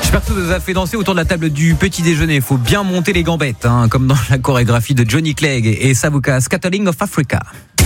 J'espère que ça vous a fait danser autour de la table du petit déjeuner. Il faut bien monter les gambettes, comme dans la chorégraphie de Johnny Clegg et Savuka, Scattering of Africa.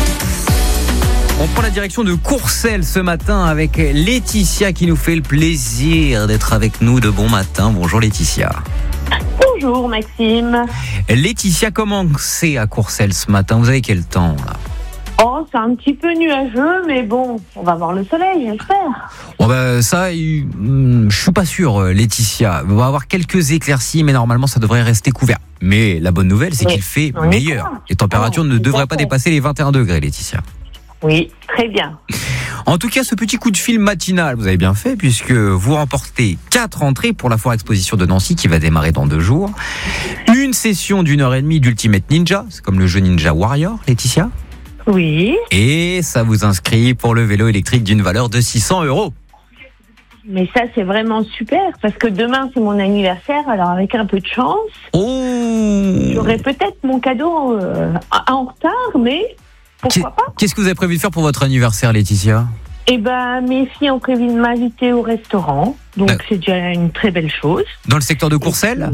On prend la direction de Courcelles ce matin avec Laetitia qui nous fait le plaisir d'être avec nous de bon matin. Bonjour Laetitia. Bonjour Maxime. Laetitia, comment c'est à Courcelles ce matin? Vous avez quel temps là? Oh, c'est un petit peu nuageux, mais bon, on va voir le soleil, j'espère. Bon ça, je suis pas sûr, Laetitia. On va avoir quelques éclaircies, mais normalement, ça devrait rester couvert. Mais la bonne nouvelle, c'est qu'il fait meilleur. Les températures ne devraient pas dépasser les 21 degrés, Laetitia. Oui, très bien. En tout cas, ce petit coup de fil matinal, vous avez bien fait, puisque vous remportez 4 entrées pour la foire exposition de Nancy qui va démarrer dans 2 jours. Une session d'1h30 d'Ultimate Ninja, c'est comme le jeu Ninja Warrior, Laetitia. Oui. Et ça vous inscrit pour le vélo électrique d'une valeur de 600 €. Mais ça, c'est vraiment super, parce que demain, c'est mon anniversaire, alors avec un peu de chance, j'aurai peut-être mon cadeau en retard, mais pourquoi pas. Qu'est-ce que vous avez prévu de faire pour votre anniversaire, Laetitia? Eh ben, mes filles ont prévu de m'inviter au restaurant, donc c'est déjà une très belle chose. Dans le secteur de Courcelles?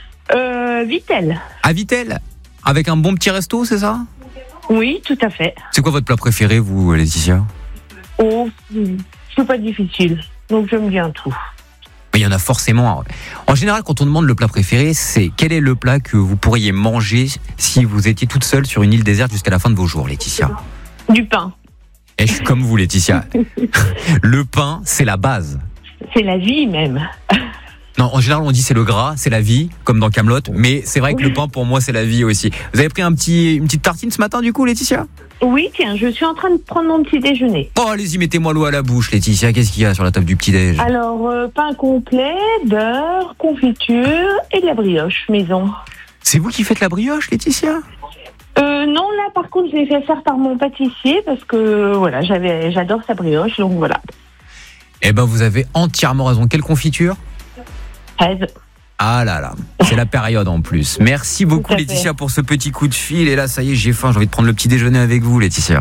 Vittel. À Vittel? Avec un bon petit resto, c'est ça? Oui, tout à fait. C'est quoi votre plat préféré, vous, Laetitia? Oh, c'est pas difficile, donc j'aime bien tout. Mais il y en a forcément. En général, quand on demande le plat préféré, c'est quel est le plat que vous pourriez manger si vous étiez toute seule sur une île déserte jusqu'à la fin de vos jours, Laetitia? Du pain. Et je suis comme vous, Laetitia. Le pain, c'est la base. C'est la vie même. Non, en général, on dit c'est le gras, c'est la vie, comme dans Kaamelott. Mais c'est vrai que le pain, pour moi, c'est la vie aussi. Vous avez pris une petite tartine ce matin, du coup, Laetitia? Oui, tiens, je suis en train de prendre mon petit déjeuner. Oh, allez-y, mettez-moi l'eau à la bouche, Laetitia. Qu'est-ce qu'il y a sur la table du petit-déj? Alors, pain complet, beurre, confiture et de la brioche maison. C'est vous qui faites la brioche, Laetitia? Non, là, par contre, je l'ai fait faire par mon pâtissier parce que, voilà, j'adore sa brioche, donc voilà. Eh ben, vous avez entièrement raison. Quelle confiture? Fraise. Ah là là, c'est la période en plus. Merci beaucoup Laetitia pour ce petit coup de fil. Et là, ça y est, j'ai faim, j'ai envie de prendre le petit déjeuner avec vous, Laetitia.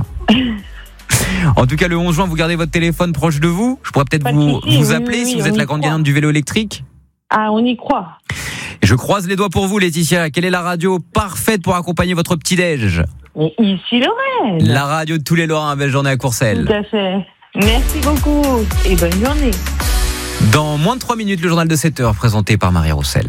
En tout cas, le 11 juin, vous gardez votre téléphone proche de vous. Je pourrais peut-être vous appeler si vous êtes la grande gagnante du vélo électrique. Ah, on y croit. Et je croise les doigts pour vous, Laetitia. Quelle est la radio parfaite pour accompagner votre petit-déj? Ici Lorraine. La radio de tous les Lorrains. Belle journée à Courcelles. Tout à fait. Merci beaucoup et bonne journée. Dans moins de 3 minutes, le journal de 7h présenté par Marie Roussel.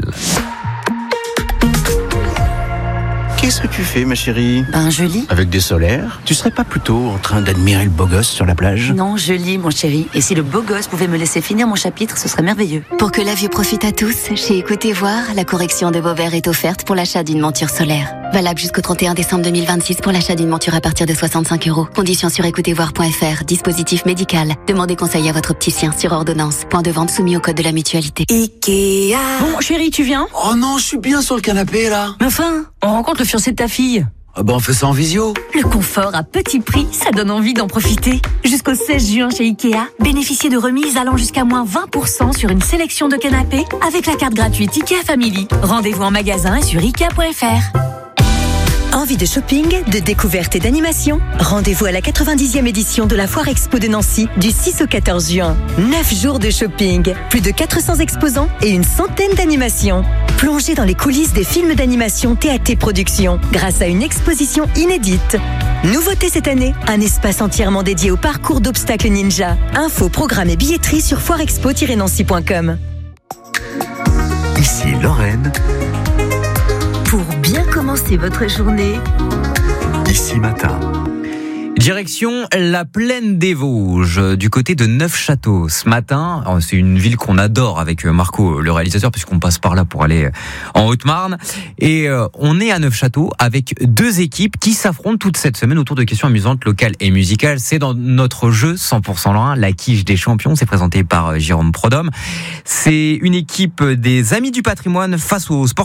Qu'est-ce que tu fais, ma chérie? Je lis. Avec des solaires? Tu serais pas plutôt en train d'admirer le beau gosse sur la plage? Non, je lis, mon chéri. Et si le beau gosse pouvait me laisser finir mon chapitre, ce serait merveilleux. Pour que la vue profite à tous, chez Écoutez Voir, la correction de vos verres est offerte pour l'achat d'une monture solaire. Valable jusqu'au 31 décembre 2026 pour l'achat d'une monture à partir de 65 €. Conditions sur écoutezvoir.fr. Dispositif médical. Demandez conseil à votre opticien sur ordonnance. Point de vente soumis au code de la mutualité. Ikea. Bon, chérie, tu viens? Oh non, je suis bien sur le canapé, là. Mais enfin, on rencontre le fiancé de ta fille. Ah ben, on fait ça en visio. Le confort à petit prix, ça donne envie d'en profiter. Jusqu'au 16 juin chez Ikea, bénéficiez de remises allant jusqu'à moins 20% sur une sélection de canapés avec la carte gratuite Ikea Family. Rendez-vous en magasin et sur Ikea.fr. Envie de shopping, de découverte et d'animation? Rendez-vous à la 90e édition de la Foire Expo de Nancy du 6 au 14 juin. 9 jours de shopping, plus de 400 exposants et une centaine d'animations. Plongez dans les coulisses des films d'animation TAT Productions grâce à une exposition inédite. Nouveauté cette année, un espace entièrement dédié au parcours d'obstacles ninja. Infos, programmes et billetterie sur foirexpo-nancy.com. Ici Lorraine. Pour bien commencer votre journée, Ici Matin. Direction la plaine des Vosges, du côté de Neufchâteau. Ce matin, c'est une ville qu'on adore avec Marco, le réalisateur, puisqu'on passe par là pour aller en Haute-Marne. Et on est à Neufchâteau avec 2 équipes qui s'affrontent toute cette semaine autour de questions amusantes, locales et musicales. C'est dans notre jeu 100% Lorrain, la quiche des champions. C'est présenté par Jérôme Prodhomme. C'est une équipe des Amis du Patrimoine face aux sportifs